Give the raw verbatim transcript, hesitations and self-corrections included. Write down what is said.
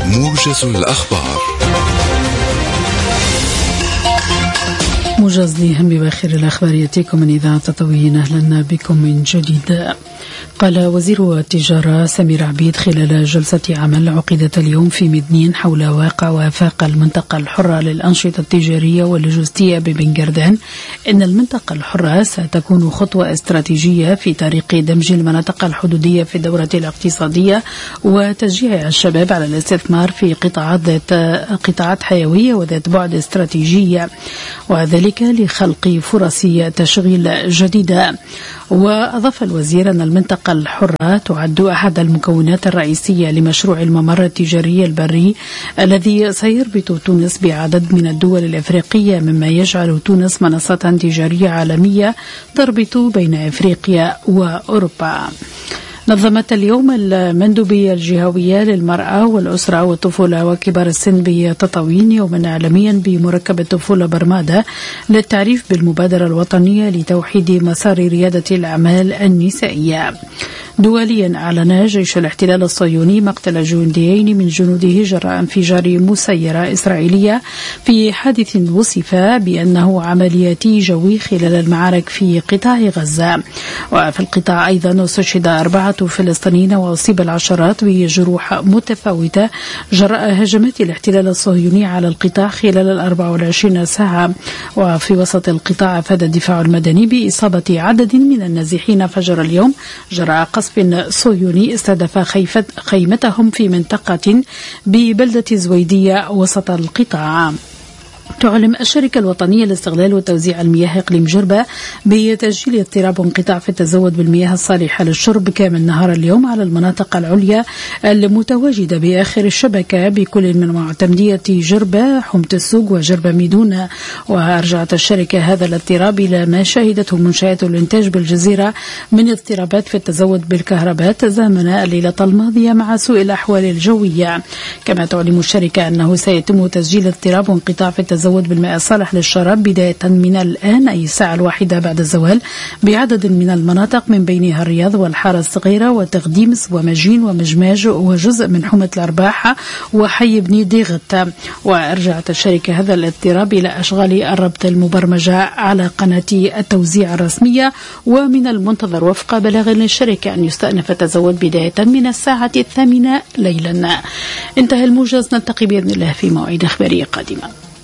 موجز الأخبار. موجز لهم بآخر الأخبار يأتيكم من إذاعة تطوين. أهلا بكم من جديد. قال وزير التجارة سمير عبيد خلال جلسة عمل عقدت اليوم في مدنين حول واقع وآفاق المنطقة الحرة للأنشطة التجارية واللوجستية ببنغردان إن المنطقة الحرة ستكون خطوة استراتيجية في طريق دمج المناطق الحدودية في الدورة الاقتصادية وتشجيع الشباب على الاستثمار في قطاعات ذات قطاعات حيوية وذات بعد استراتيجية، وذلك لخلق فرص تشغيل جديدة. وأضاف الوزير أن المنطقة الحرة تعد أحد المكونات الرئيسية لمشروع الممر التجاري البري الذي سيربط تونس بعدد من الدول الأفريقية، مما يجعل تونس منصة تجارية عالمية تربط بين أفريقيا وأوروبا. نظمت اليوم المندوبية الجهوية للمرأة والأسرة والطفولة وكبار السن بتطاوين يوما عالميا بمركب الطفولة برمادة للتعريف بالمبادرة الوطنية لتوحيد مسار ريادة الأعمال النسائية. دوليا أعلن جيش الاحتلال الصهيوني مقتل جنديين من جنوده جراء انفجار مسيرة إسرائيلية في حادث وصف بأنه عملياتي جوي خلال المعارك في قطاع غزة. وفي القطاع أيضا استشهد أربعة فلسطينيين وأصيب العشرات بجروح متفاوتة جراء هجمات الاحتلال الصهيوني على القطاع خلال الأربع والعشرين ساعة. وفي وسط القطاع أفاد الدفاع المدني بإصابة عدد من النازحين فجر اليوم جراء قصف صهيوني استهدف خيمتهم في منطقة ببلدة زويدية وسط القطاع. تعلم الشركة الوطنية لاستغلال وتوزيع المياه إقليم جربة بتسجيل اضطراب وانقطاع في التزود بالمياه الصالحة للشرب كامل نهار اليوم على المناطق العليا المتواجدة بآخر الشبكة بكل من معتمدية جربة، حمة السوق وجربة ميدونة. وأرجعت الشركة هذا الاضطراب إلى ما شهدته منشآت الإنتاج بالجزيرة من اضطرابات في التزود بالكهرباء تزامن الليلة الماضية مع سوء الأحوال الجوية. كما تعلم الشركة أنه سيتم تسجيل اضطراب وانقطاع في التزود بالماء الصالح للشراب بداية من الآن أي الساعة الواحدة بعد الزوال بعدد من المناطق من بينها الرياض والحارة الصغيرة وتقديمس ومجين ومجماج وجزء من حومة الأرباح وحي بني ديغت. وأرجعت الشركة هذا الاضطراب إلى أشغال الربط المبرمجة على قناة التوزيع الرسمية، ومن المنتظر وفق بلاغ للشركة أن يستأنف التزود بداية من الساعة الثامنة ليلا. انتهى الموجز، نلتقي بإذن الله في موعد أخبارية قادمة.